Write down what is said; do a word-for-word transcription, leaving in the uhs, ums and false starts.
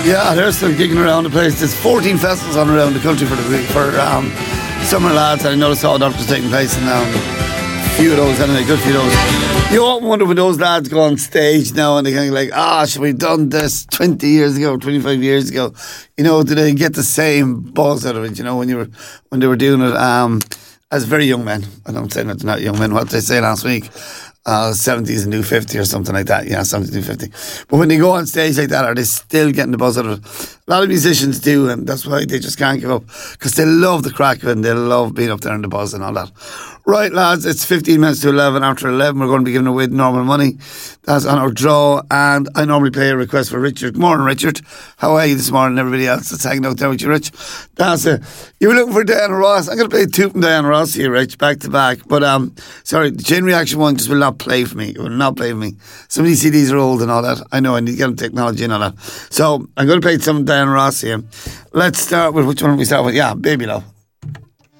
Yeah, they're still gigging around the place. There's fourteen festivals on around the country for the week for um, summer lads. I noticed all doctors taking place, and um, a few of those, anyway, good few of those. You often wonder when those lads go on stage now and they're kind of like, ah, oh, should we have done this twenty years ago, twenty-five years ago? You know, did they get the same buzz out of it? You know, when you were when they were doing it um, as very young men. I don't say that they're not young men. What did they say last week? Uh, seventies and new fifty or something like that. Yeah, seventies and new fifty. But when they go on stage like that, are they still getting the buzz out of it? A lot of musicians do, and that's why they just can't give up, because they love the crack of it and they love being up there and the buzz and all that. Right, lads, it's fifteen minutes to eleven. After eleven, we're going to be giving away normal money. That's on our draw, and I normally play a request for Richard. Good morning, Richard. How are you this morning? Everybody else that's hanging out there with you, Rich. That's it. You were looking for Diana Ross. I'm going to play two from Diana Ross here, Rich, back to back. But, um, sorry, the Chain Reaction one just will not play for me. It will not play for me. Some of these C Ds are old and all that. I know, I need to get on technology and all that. So, I'm going to play some Diana Ross here. Let's start with, which one do we start with? Yeah, Baby Love.